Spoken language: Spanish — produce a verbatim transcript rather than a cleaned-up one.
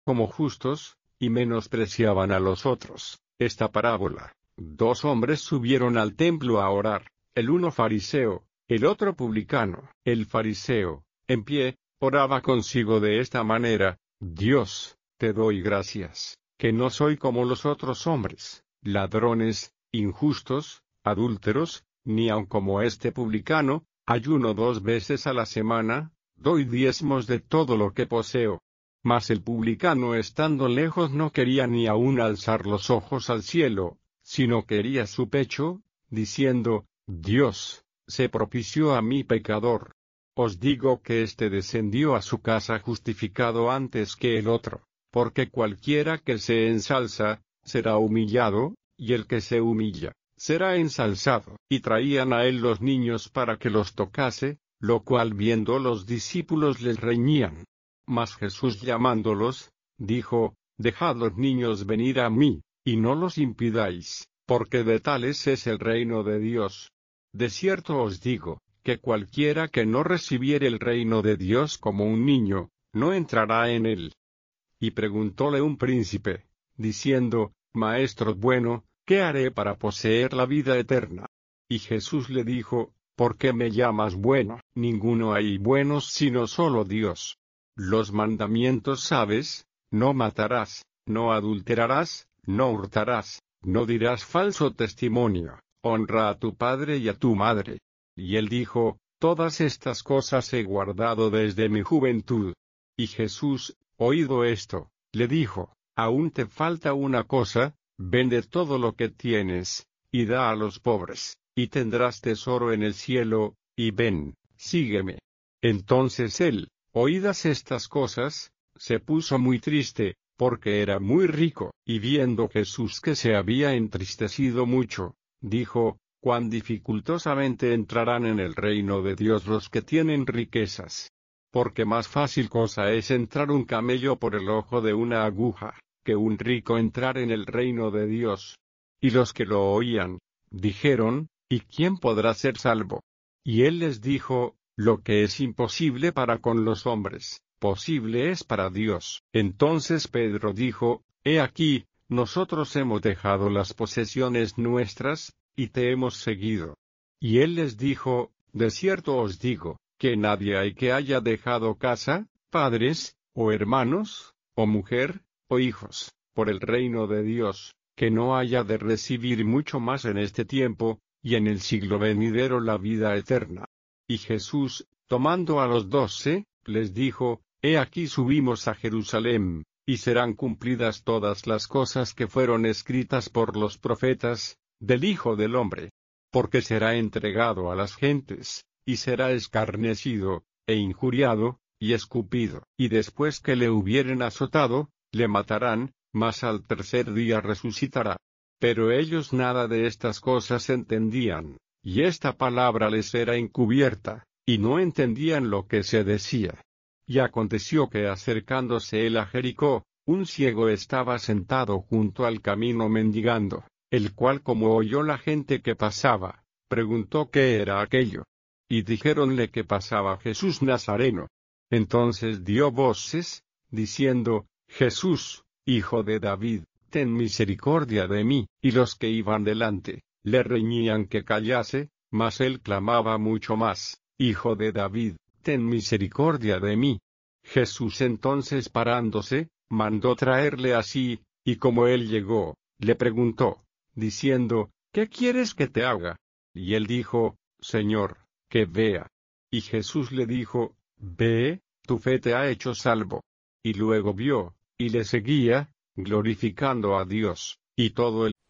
como justos, y menospreciaban a los otros. Esta parábola. Dos hombres subieron al templo a orar, el uno fariseo, el otro publicano. El fariseo, en pie, oraba consigo de esta manera: Dios, te doy gracias, que no soy como los otros hombres, ladrones, injustos, adúlteros, ni aun como este publicano. Ayuno dos veces a la semana, doy diezmos de todo lo que poseo. Mas el publicano, estando lejos, no quería ni aun alzar los ojos al cielo, sino que hería su pecho, diciendo: Dios, sé propicio a mí pecador. Os digo que éste descendió a su casa justificado antes que el otro, porque cualquiera que se ensalza, será humillado, y el que se humilla, será ensalzado. Y traían a él los niños para que los tocase, lo cual viendo los discípulos les reñían. Mas Jesús, llamándolos, dijo: Dejad los niños venir a mí, y no los impidáis, porque de tales es el reino de Dios. De cierto os digo, que cualquiera que no recibiere el reino de Dios como un niño, no entrará en él. Y preguntóle un príncipe, diciendo: Maestro bueno, ¿qué haré para poseer la vida eterna? Y Jesús le dijo: ¿Por qué me llamas bueno? Ninguno hay buenos sino solo Dios. Los mandamientos sabes: no matarás, no adulterarás, no hurtarás, no dirás falso testimonio, honra a tu padre y a tu madre. Y él dijo: Todas estas cosas he guardado desde mi juventud. Y Jesús, oído esto, le dijo: Aún te falta una cosa: vende todo lo que tienes, y da a los pobres, y tendrás tesoro en el cielo, y ven, sígueme. Entonces él, oídas estas cosas, se puso muy triste, porque era muy rico, y viendo Jesús que se había entristecido mucho, dijo: Cuán dificultosamente entrarán en el reino de Dios los que tienen riquezas. Porque más fácil cosa es entrar un camello por el ojo de una aguja, que un rico entrar en el reino de Dios. Y los que lo oían, dijeron: ¿Y quién podrá ser salvo? Y él les dijo: Lo que es imposible para con los hombres, posible es para Dios. Entonces Pedro dijo: He aquí, nosotros hemos dejado las posesiones nuestras, y te hemos seguido. Y él les dijo: De cierto os digo, que nadie hay que haya dejado casa, padres, o hermanos, o mujer, o hijos, por el reino de Dios, que no haya de recibir mucho más en este tiempo, y en el siglo venidero la vida eterna. Y Jesús, tomando a los doce, les dijo: He aquí subimos a Jerusalén, y serán cumplidas todas las cosas que fueron escritas por los profetas, del Hijo del Hombre. Porque será entregado a las gentes, y será escarnecido, e injuriado, y escupido. Y después que le hubieren azotado, le matarán, mas al tercer día resucitará. Pero ellos nada de estas cosas entendían, y esta palabra les era encubierta, y no entendían lo que se decía. Y aconteció que acercándose él a Jericó, un ciego estaba sentado junto al camino mendigando, el cual, como oyó la gente que pasaba, preguntó qué era aquello. Y dijéronle que pasaba Jesús Nazareno. Entonces dio voces, diciendo: Jesús, Hijo de David, ten misericordia de mí. Y los que iban delante, le reñían que callase, mas él clamaba mucho más: Hijo de David, ten misericordia de mí. Jesús entonces, parándose, mandó traerle así, y como él llegó, le preguntó, diciendo: ¿Qué quieres que te haga? Y él dijo: Señor, que vea. Y Jesús le dijo: Ve, tu fe te ha hecho salvo. Y luego vio, y le seguía, glorificando a Dios, y todo el